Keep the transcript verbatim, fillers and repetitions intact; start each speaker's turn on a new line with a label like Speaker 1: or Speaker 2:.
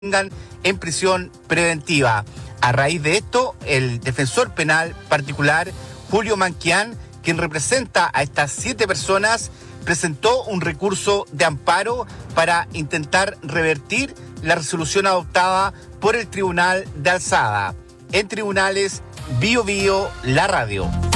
Speaker 1: mantengan en prisión preventiva. A raíz de esto, el defensor penal particular, Julio Manquián, quien representa a estas siete personas, presentó un recurso de amparo para intentar revertir la resolución adoptada por el Tribunal de Alzada. En Tribunales, Bio Bio, la radio.